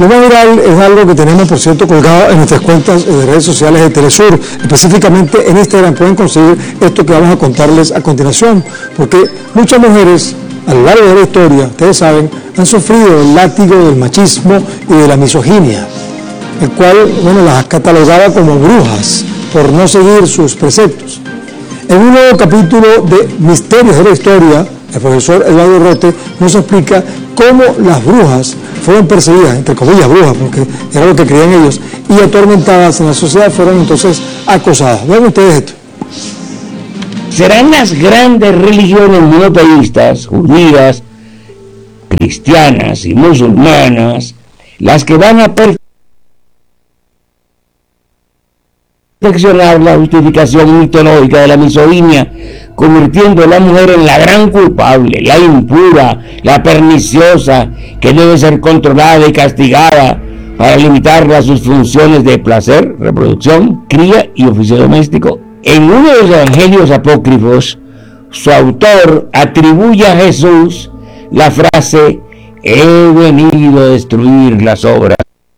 Lo más viral es algo que tenemos, por cierto, colgado en nuestras cuentas de redes sociales de Telesur, específicamente en Instagram. Pueden conseguir esto que vamos a contarles a continuación, porque muchas mujeres a lo largo de la historia, ustedes saben, han sufrido el látigo del machismo y de la misoginia, el cual, bueno, las catalogaba como brujas por no seguir sus preceptos. En un nuevo capítulo de Misterios de la Historia, el profesor Eduardo Rote nos explica cómo las brujas fueron perseguidas, entre comillas brujas, porque era lo que creían ellos, y atormentadas en la sociedad, fueron entonces acosadas. Vean ustedes esto. Serán las grandes religiones monoteístas, judías, cristianas y musulmanas, las que van a perfeccionar la justificación mitológica de la misoginia, convirtiendo a la mujer en la gran culpable, la impura, la perniciosa, que debe ser controlada y castigada para limitarla a sus funciones de placer, reproducción, cría y oficio doméstico. En uno de los evangelios apócrifos, su autor atribuye a Jesús la frase: he venido a destruir las obras.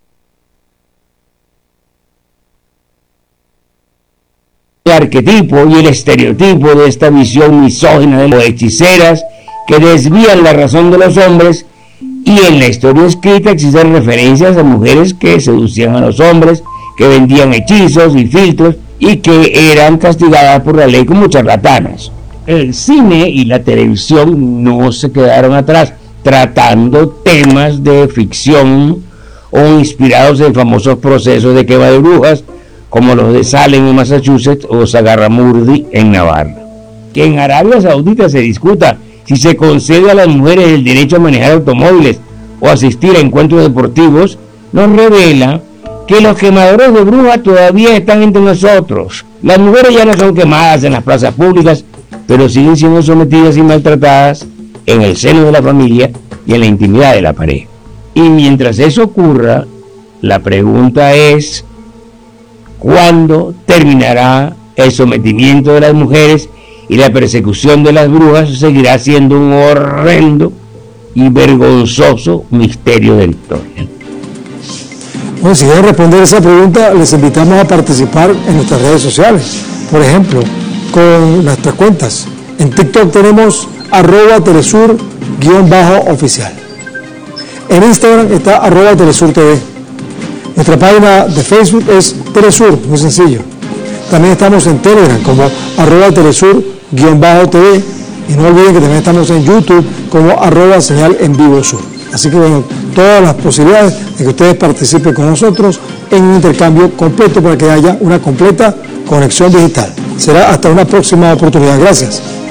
El arquetipo y el estereotipo de esta visión misógina de las hechiceras que desvían la razón de los hombres, y en la historia escrita existen referencias a mujeres que seducían a los hombres, que vendían hechizos y filtros y que eran castigadas por la ley como charlatanas. El cine y la televisión no se quedaron atrás, tratando temas de ficción o inspirados en famosos procesos de quema de brujas, como los de Salem en Massachusetts o Sagarramurdi en Navarra. Que en Arabia Saudita se discuta si se concede a las mujeres el derecho a manejar automóviles o asistir a encuentros deportivos, nos revela que los quemadores de brujas todavía están entre nosotros. Las mujeres ya no son quemadas en las plazas públicas, pero siguen siendo sometidas y maltratadas en el seno de la familia y en la intimidad de la pareja. Y mientras eso ocurra, la pregunta es: ¿cuándo terminará el sometimiento de las mujeres y la persecución de las brujas? Seguirá siendo un horrendo y vergonzoso misterio de la historia. Bueno, si quieren responder esa pregunta, les invitamos a participar en nuestras redes sociales. Por ejemplo, con nuestras cuentas. En TikTok tenemos @Telesur_oficial. En Instagram está @TelesurTV. Nuestra página de Facebook es Telesur, muy sencillo. También estamos en Telegram como @Telesur_TV. Y no olviden que también estamos en YouTube como @Señal en Vivo Sur. Así que bueno, todas las posibilidades de que ustedes participen con nosotros en un intercambio completo para que haya una completa conexión digital. Será hasta una próxima oportunidad. Gracias.